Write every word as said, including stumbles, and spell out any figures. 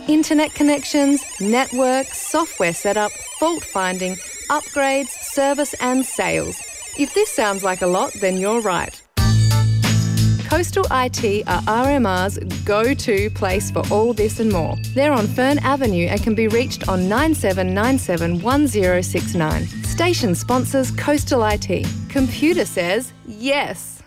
internet connections, network, software setup, fault finding, upgrades, service and sales. If this sounds like a lot, then you're right. Coastal I T are R M R's go-to place for all this and more. They're on Fern Avenue and can be reached on nine seven nine seven one zero six nine. Station sponsors Coastal I T. Computer says yes.